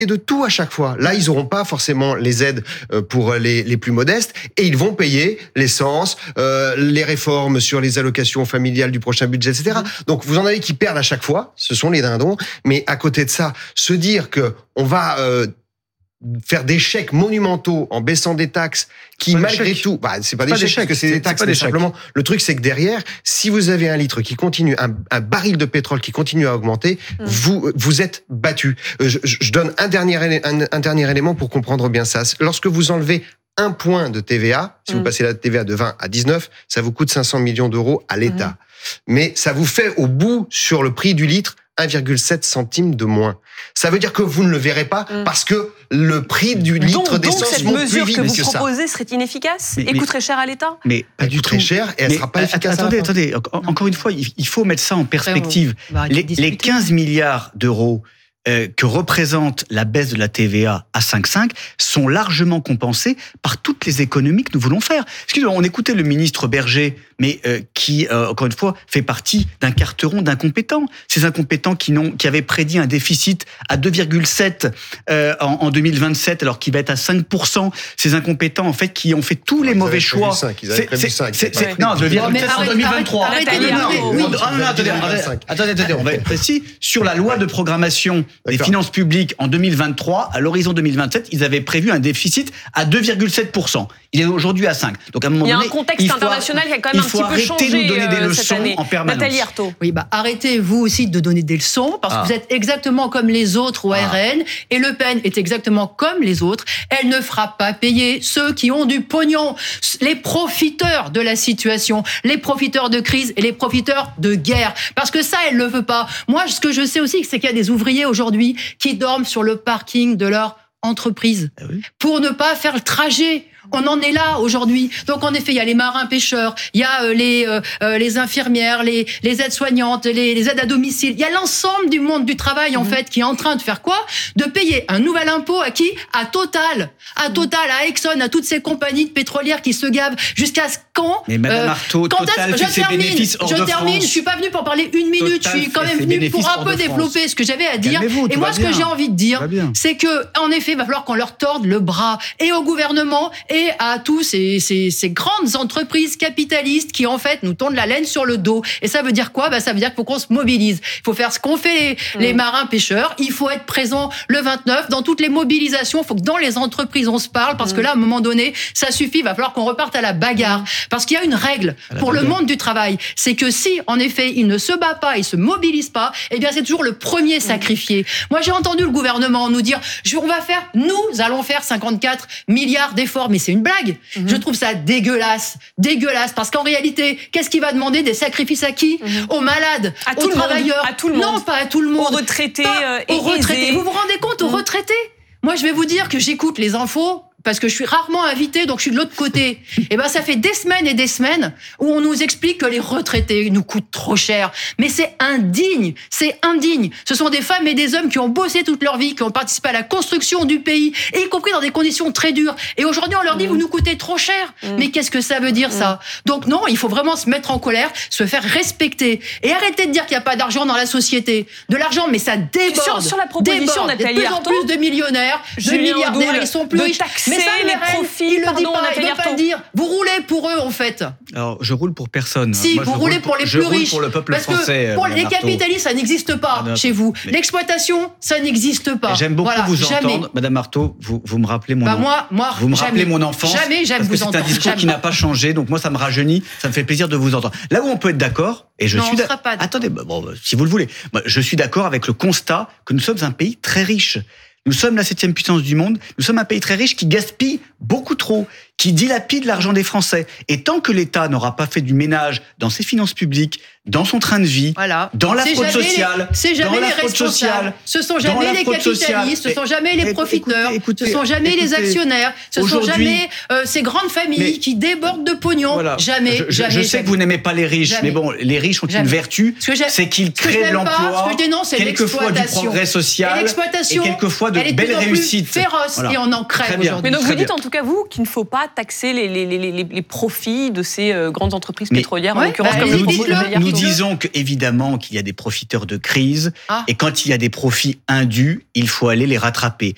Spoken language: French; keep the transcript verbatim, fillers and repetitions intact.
de tout à chaque fois. Là, ils n'auront pas forcément les aides pour les, les plus modestes et ils vont payer l'essence, euh, les réformes sur les allocations familiales du prochain budget, et cetera. Donc, vous en avez qui perdent à chaque fois. Ce sont les dindons. Mais à côté de ça, se dire que on va euh, faire des chèques monumentaux en baissant des taxes qui, malgré tout, bah, c'est pas des chèques, parce que c'est des taxes, mais simplement, le truc, c'est que derrière, si vous avez un litre qui continue, un, un baril de pétrole qui continue à augmenter, mmh. vous, vous êtes battu. Je, je donne un dernier, un, un dernier élément pour comprendre bien ça. Lorsque vous enlevez un point de T V A, si mmh. vous passez la T V A de vingt à dix-neuf, ça vous coûte cinq cents millions d'euros à l'État. Mmh. Mais ça vous fait, au bout, sur le prix du litre, un virgule sept centimes de moins. Ça veut dire que vous ne le verrez pas mmh. parce que le prix du litre donc, d'essence donc monte plus vite cette mesure que vous que proposez serait inefficace mais, et mais, coûterait cher à l'État. Mais pas du tout. Très cher et elle ne sera pas efficace. Attendez, attendez. Encore une fois, il faut mettre ça en perspective. Les, les quinze milliards d'euros Euh, que représente la baisse de la T V A à cinq virgule cinq sont largement compensés par toutes les économies que nous voulons faire. Excusez-moi, on écoutait le ministre Berger, mais euh, qui, euh, encore une fois, fait partie d'un carteron d'incompétents. Ces incompétents qui, n'ont, qui avaient prédit un déficit à deux virgule sept euh, en, en deux mille vingt-sept, alors qu'il va être à cinq pour cent. Ces incompétents, en fait, qui ont fait tous les ils mauvais choix. cinq, ils avaient prévu cinq. C'est, c'est, non, deux virgule sept en deux mille vingt-trois. Arrêtez, arrêtez, non, non, oui, non, non, attendez, attendez, attendez, on va être précis. Sur la loi de programmation des finances publiques en deux mille vingt-trois, à l'horizon deux mille vingt-sept, ils avaient prévu un déficit à deux virgule sept pour cent. Il est aujourd'hui à cinq. Donc à un moment donné, il y a un contexte faut, international qui a quand même un petit peu changé. Il faut arrêter de nous donner des euh, leçons en permanence. Nathalie Arthaud. Oui, bah arrêtez vous aussi de donner des leçons parce ah. que vous êtes exactement comme les autres au ah. R N et Le Pen est exactement comme les autres. Elle ne fera pas payer ceux qui ont du pognon, les profiteurs de la situation, les profiteurs de crise et les profiteurs de guerre. Parce que ça, elle le veut pas. Moi, ce que je sais aussi, c'est qu'il y a des ouvriers aujourd'hui qui dorment sur le parking de leur entreprise ah oui. pour ne pas faire le trajet. On en est là aujourd'hui. Donc en effet, il y a les marins pêcheurs, il y a euh, les euh, les infirmières, les les aides-soignantes, les, les aides à domicile. Il y a l'ensemble du monde du travail en mmh. fait qui est en train de faire quoi ? De payer un nouvel impôt à qui ? À Total, à Total, à Exxon, à toutes ces compagnies de pétrolières qui se gavent. Jusqu'à quand ? Mais Madame Arthaud, euh, Total fait ses bénéfices hors de France. Je termine. Je suis pas venue pour parler une minute. Total je suis quand même venue pour un peu développer ce que j'avais à dire. Et moi, ce que j'ai envie de dire, c'est que en effet, il va falloir qu'on leur torde le bras et au gouvernement et à tous ces, ces, ces grandes entreprises capitalistes qui en fait nous tondent la laine sur le dos. Et ça veut dire quoi ? Bah, ça veut dire qu'il faut qu'on se mobilise. Il faut faire ce qu'ont fait les, mmh. les marins pêcheurs. Il faut être présent le vingt-neuf dans toutes les mobilisations. Il faut que dans les entreprises on se parle parce mmh. que là, à un moment donné, ça suffit. Il va falloir qu'on reparte à la bagarre. Mmh. Parce qu'il y a une règle pour le monde du travail. C'est que si, en effet, il ne se bat pas, il se mobilise pas, eh bien c'est toujours le premier sacrifié. Mmh. Moi, j'ai entendu le gouvernement nous dire, on va faire, nous allons faire cinquante-quatre milliards d'efforts. Mais c'est une blague. Mmh. Je trouve ça dégueulasse, dégueulasse, parce qu'en réalité, qu'est-ce qu'il va demander des sacrifices à qui ? mmh. Aux malades, à aux travailleurs, monde, à tout le monde. Non, pas à tout le monde, aux retraités, pas euh, aux retraités. Vous vous rendez compte, aux mmh. retraités ? Moi, je vais vous dire que j'écoute les infos parce que je suis rarement invitée, donc je suis de l'autre côté. Et ben, ça fait des semaines et des semaines où on nous explique que les retraités nous coûtent trop cher. Mais c'est indigne, c'est indigne. Ce sont des femmes et des hommes qui ont bossé toute leur vie, qui ont participé à la construction du pays, y compris dans des conditions très dures. Et aujourd'hui, on leur dit, mmh. vous nous coûtez trop cher. Mmh. Mais qu'est-ce que ça veut dire, mmh. ça ? Donc non, il faut vraiment se mettre en colère, se faire respecter. Et arrêter de dire qu'il n'y a pas d'argent dans la société. De l'argent, mais ça déborde. Sur, sur la proposition, déborde. Nathalie Il y a de plus en plus de millionnaires, de milliardaires, ils sont plus riches. Mais ça, les profits, il pardon, le dit pas, il ne veut pas le dire. Vous roulez pour eux, en fait. Alors, je roule pour personne. Si, Moi, vous roulez pour, pour les plus riches. Pour le peuple parce français. Que pour les capitalistes, ça n'existe pas Madame chez vous. mais... L'exploitation, ça n'existe pas. J'aime beaucoup voilà, vous jamais. entendre, Madame Arthaud. Vous, vous me rappelez mon. Bah moi, moi, vous me jamais. rappelez mon enfance. Jamais j'aime parce vous que entendre. C'est un discours jamais. qui n'a pas changé. Donc moi, ça me rajeunit. Ça me fait plaisir de vous entendre. Là où on peut être d'accord, et je non, suis. On sera pas Attendez, bon, si vous le voulez, moi, je suis d'accord avec le constat que nous sommes un pays très riche. Nous sommes la septième puissance du monde. Nous sommes un pays très riche qui gaspille beaucoup trop, qui dilapide l'argent des Français. Et tant que l'État n'aura pas fait du ménage dans ses finances publiques, dans son train de vie, voilà. dans la c'est fraude sociale, les, c'est jamais dans la les fraude sociale, ce sont jamais les capitalistes, ce sont jamais les profiteurs, écoutez, écoutez, ce sont jamais écoutez, les actionnaires, ce sont jamais euh, ces grandes familles qui débordent de pognon. Voilà. Jamais, je, je, jamais. Je sais jamais. que vous n'aimez pas les riches, jamais. mais bon, les riches ont jamais. Une vertu, c'est qu'ils créent de l'emploi, quelquefois du progrès social, et, et quelquefois de belles réussites. Féroce voilà. Et on en crève aujourd'hui. Mais donc vous dites en tout cas vous qu'il ne faut pas taxer les, les, les, les, les profits de ces euh, grandes entreprises pétrolières, mais, en l'occurrence bah, comme nous, le dit, nous, nous disons que évidemment qu'il y a des profiteurs de crise ah. et quand il y a des profits indus, il faut aller les rattraper.